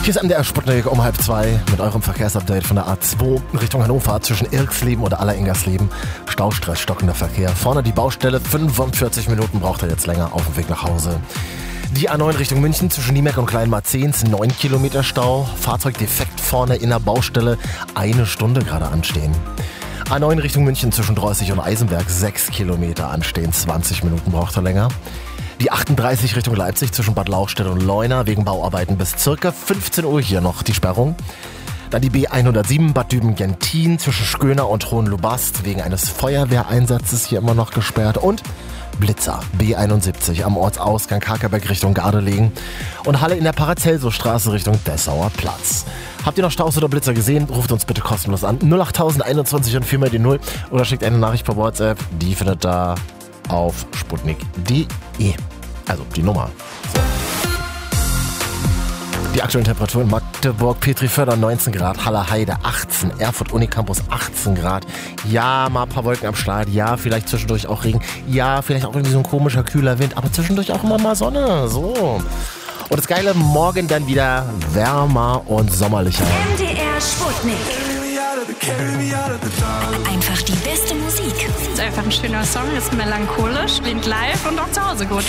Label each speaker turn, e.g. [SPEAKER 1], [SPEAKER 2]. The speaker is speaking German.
[SPEAKER 1] Hier ist MDR Sputnik um 1:30 mit eurem Verkehrsupdate von der A2 Richtung Hannover zwischen Irksleben und Aller-Ingersleben. Staustress, stockender Verkehr. Vorne die Baustelle, 45 Minuten braucht er jetzt länger auf dem Weg nach Hause. Die A9 Richtung München zwischen Niemeck und Kleinmarzehns, 9 Kilometer Stau. Fahrzeugdefekt vorne in der Baustelle, 1 Stunde gerade anstehen. A9 Richtung München zwischen Dreußig und Eisenberg, 6 Kilometer anstehen, 20 Minuten braucht er länger. Die 38 Richtung Leipzig zwischen Bad Lauchstädt und Leuna wegen Bauarbeiten bis circa 15 Uhr hier noch die Sperrung. Dann die B107 Bad Düben-Gentin zwischen Schköner und Hohenlobast wegen eines Feuerwehreinsatzes hier immer noch gesperrt. Und Blitzer B71 am Ortsausgang Kakerberg Richtung Gardelegen und Halle in der Paracelso-Straße Richtung Dessauer Platz. Habt ihr noch Staus oder Blitzer gesehen? Ruft uns bitte kostenlos an 08021 und 4 mal die 0 oder schickt eine Nachricht per WhatsApp. Die findet da auf sputnik.de. Also die Nummer. So. Die aktuellen Temperaturen: Magdeburg, Petriförder 19 Grad, Halle Heide 18, Erfurt Unicampus 18 Grad. Ja, mal ein paar Wolken am Start, ja, vielleicht zwischendurch auch Regen, ja, vielleicht auch irgendwie so ein komischer, kühler Wind, aber zwischendurch auch immer mal Sonne, so. Und das Geile, morgen dann wieder wärmer und sommerlicher.
[SPEAKER 2] MDR Sputnik. Einfach die beste Musik.
[SPEAKER 3] Ist einfach ein schöner Song, ist melancholisch, klingt live und auch zu Hause gut.